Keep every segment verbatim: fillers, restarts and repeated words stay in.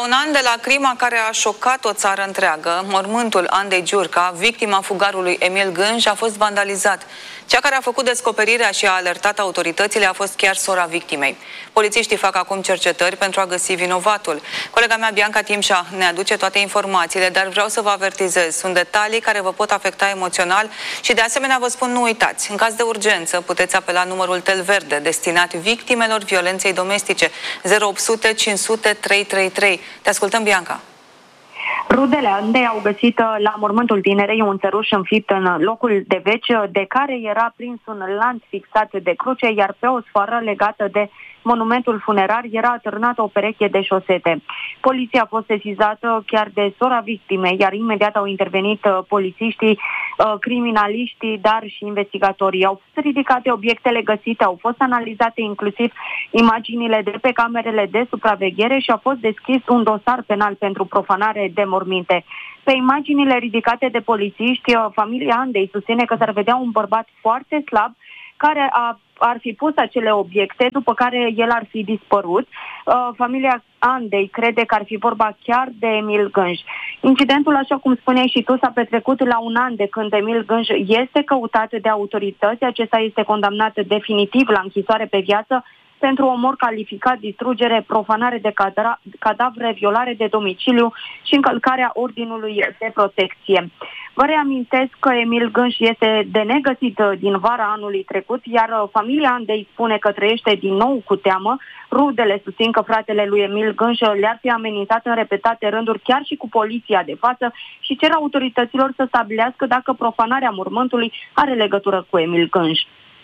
La un an de la crima care a șocat o țară întreagă, mormântul Andei Giurca, victima fugarului Emil Gânj, a fost vandalizat. Cea care a făcut descoperirea și a alertat autoritățile a fost chiar sora victimei. Polițiștii fac acum cercetări pentru a găsi vinovatul. Colega mea, Bianca Timșa, ne aduce toate informațiile, dar vreau să vă avertizez. Sunt detalii care vă pot afecta emoțional și de asemenea vă spun, nu uitați, în caz de urgență puteți apela numărul Tel Verde destinat victimelor violenței domestice zero opt sute cinci sute trei trei trei. Te ascultăm, Bianca. Rudele Andei au găsit la mormântul tinerei un țăruș înfipt în locul de veci, de care era prins un lanț fixat de cruce, iar pe o sfoară legată de monumentul funerar era atârnată o pereche de șosete. Poliția a fost sesizată chiar de sora victimei, iar imediat au intervenit polițiștii, criminaliștii, dar și investigatorii. Au fost ridicate obiectele găsite, au fost analizate inclusiv imaginile de pe camerele de supraveghere și a fost deschis un dosar penal pentru profanare de morminte. Pe imaginile ridicate de polițiști, familia Andei susține că s-ar vedea un bărbat foarte slab care a, ar fi pus acele obiecte, după care el ar fi dispărut. Uh, familia Andei crede că ar fi vorba chiar de Emil Gânj. Incidentul, așa cum spuneai și tu, s-a petrecut la un an de când Emil Gânj este căutat de autorități. Acesta este condamnat definitiv la închisoare pe viață pentru omor calificat, distrugere, profanare de cadavre, violare de domiciliu și încălcarea ordinului de protecție. Vă reamintesc că Emil Gânj este de negăsit din vara anului trecut, iar familia Andei spune că trăiește din nou cu teamă. Rudele susțin că fratele lui Emil Gânj le-ar fi amenințat în repetate rânduri, chiar și cu poliția de față, și cer autorităților să stabilească dacă profanarea mormântului are legătură cu Emil Gânj.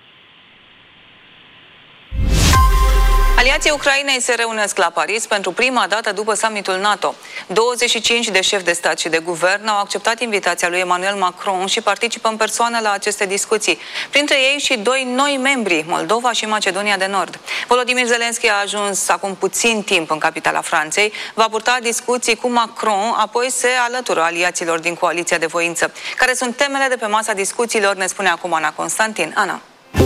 Aliații Ucrainei se reunesc la Paris pentru prima dată după summitul NATO. douăzeci și cinci de șefi de stat și de guvern au acceptat invitația lui Emmanuel Macron și participă în persoană la aceste discuții. Printre ei și doi noi membri, Moldova și Macedonia de Nord. Volodymyr Zelensky a ajuns acum puțin timp în capitala Franței, va purta discuții cu Macron, apoi se alătură aliaților din coaliția de voință. Care sunt temele de pe masa discuțiilor, ne spune acum Ana Constantin. Ana.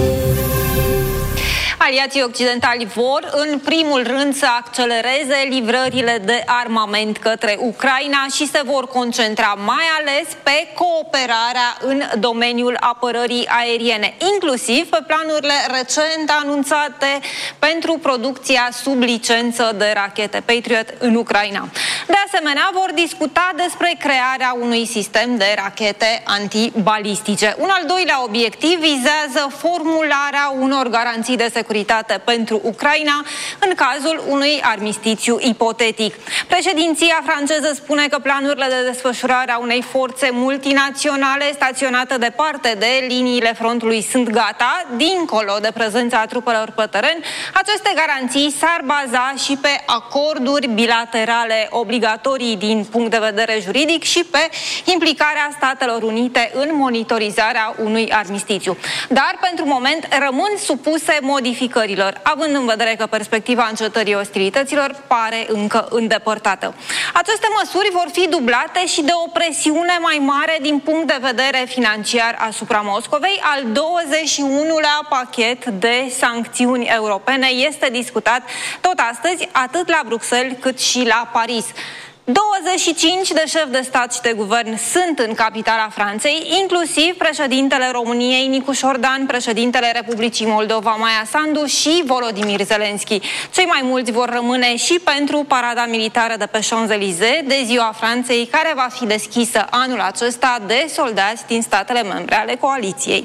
Aliații occidentali vor, în primul rând, să accelereze livrările de armament către Ucraina și se vor concentra mai ales pe cooperarea în domeniul apărării aeriene, inclusiv pe planurile recent anunțate pentru producția sub licență de rachete Patriot în Ucraina. De asemenea, vor discuta despre crearea unui sistem de rachete antibalistice. Un al doilea obiectiv vizează formularea unor garanții de securitate pentru Ucraina în cazul unui armistițiu ipotetic. Președinția franceză spune că planurile de desfășurare a unei forțe multinaționale staționate departe de liniile frontului sunt gata, dincolo de prezența trupelor pe teren. Aceste garanții s-ar baza și pe acorduri bilaterale obligatorii din punct de vedere juridic și pe implicarea Statelor Unite în monitorizarea unui armistițiu. Dar, pentru moment, rămân supuse modificărilor, având în vedere că perspectiva încetării ostilităților pare încă îndepărtată. Aceste măsuri vor fi dublate și de o presiune mai mare din punct de vedere financiar asupra Moscovei. Al douăzeci și unulea pachet de sancțiuni europene este discutat tot astăzi, atât la Bruxelles cât și la Paris. douăzeci și cinci de șefi de stat și de guvern sunt în capitala Franței, inclusiv președintele României Nicu Șordan, președintele Republicii Moldova Maia Sandu și Volodymyr Zelensky. Cei mai mulți vor rămâne și pentru parada militară de pe Champs-Élysées de Ziua Franței, care va fi deschisă anul acesta de soldați din statele membre ale coaliției.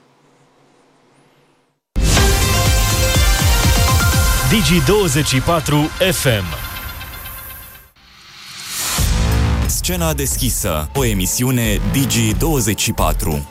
Digi douăzeci și patru F M. Scena deschisă, o emisiune Digi douăzeci și patru.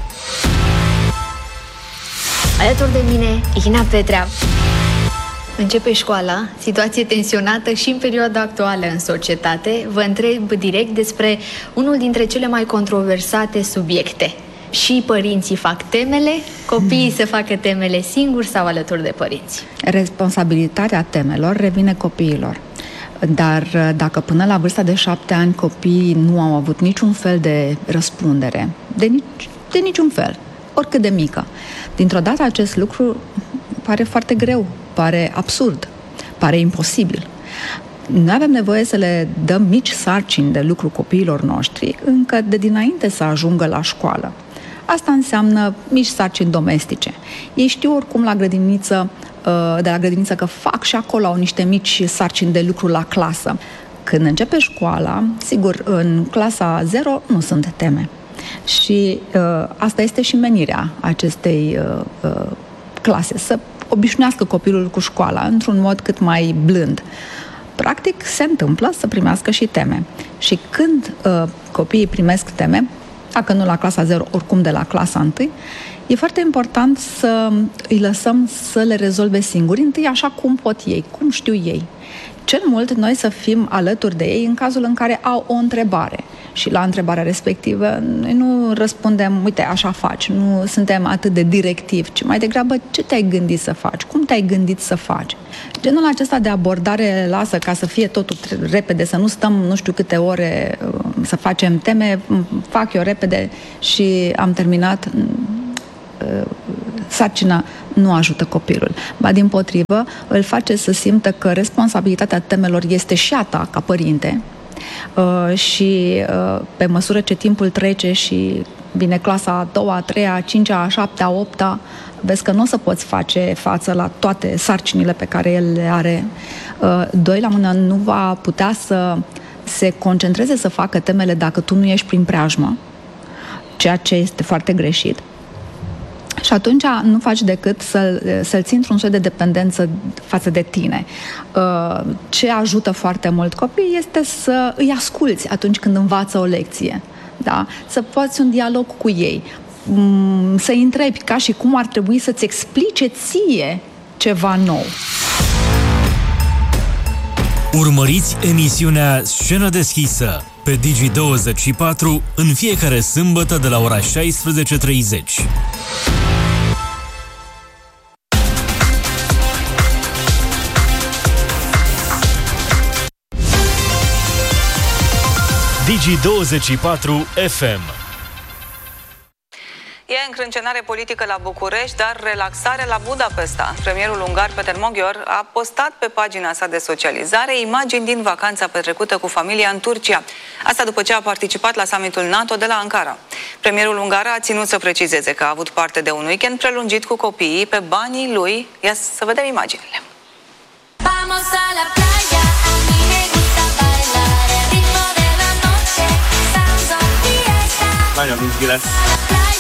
Alături de mine, Ina Petrea. Începe școala, situație tensionată și în perioada actuală în societate. Vă întreb direct despre unul dintre cele mai controversate subiecte. Și părinții fac temele, copiii se facă temele singuri sau alături de părinți? Responsabilitatea temelor revine copiilor. Dar dacă până la vârsta de șapte ani copiii nu au avut niciun fel de răspundere, de, nici, de niciun fel, oricât de mică, dintr-o dată acest lucru pare foarte greu, pare absurd, pare imposibil. Noi avem nevoie să le dăm mici sarcini de lucru copiilor noștri încă de dinainte să ajungă la școală. Asta înseamnă mici sarcini domestice. Ei știu oricum la grădiniță, de la grădiniță că fac și acolo au niște mici sarcini de lucru la clasă. Când începe școala, sigur, în clasa zero nu sunt teme. Și uh, asta este și menirea acestei uh, uh, clase, să obișnuiască copilul cu școala într-un mod cât mai blând. Practic, se întâmplă să primească și teme. Și când uh, copiii primesc teme, dacă nu la clasa zero, oricum de la clasa unu, e foarte important să îi lăsăm să le rezolve singuri, întâi așa cum pot ei, cum știu ei. Cel mult noi să fim alături de ei în cazul în care au o întrebare. Și la întrebarea respectivă noi nu răspundem, uite, așa faci, nu suntem atât de directivi, ci mai degrabă ce te-ai gândit să faci, cum te-ai gândit să faci. Genul acesta de abordare lasă ca să fie totul repede, să nu stăm nu știu câte ore să facem teme, fac eu repede și am terminat. Sarcina nu ajută copilul, ba dimpotrivă îl face să simtă că responsabilitatea temelor este și a ta ca părinte uh, și uh, pe măsură ce timpul trece și vine clasa a doua, a treia, a cincea, a șaptea, a opta, vezi că nu o să poți face față la toate sarcinile pe care el le are. Uh, doi la mână, nu va putea să se concentreze să facă temele dacă tu nu ești prin preajmă, ceea ce este foarte greșit. Și atunci nu faci decât să-l, să-l ții într-un soi de dependență față de tine. Ce ajută foarte mult copiii este să îi asculți atunci când învață o lecție. Da? Să poți un dialog cu ei, să-i întrebi ca și cum ar trebui să-ți explice ție ceva nou. Urmăriți emisiunea Scenă deschisă pe Digi douăzeci și patru în fiecare sâmbătă de la ora șaisprezece treizeci. Digi douăzeci și patru F M. E încrâncenare politică la București, dar relaxare la Budapesta. Premierul ungar Peter Magyar a postat pe pagina sa de socializare imagini din vacanța petrecută cu familia în Turcia. Asta după ce a participat la summitul NATO de la Ankara. Premierul ungar a ținut să precizeze că a avut parte de un weekend prelungit cu copiii pe banii lui. Ia să vedem imaginile. Vamos a la playa, a mí me gusta bailar, el ritmo de la noche, sounds of fiesta. Vaya, mis gracias.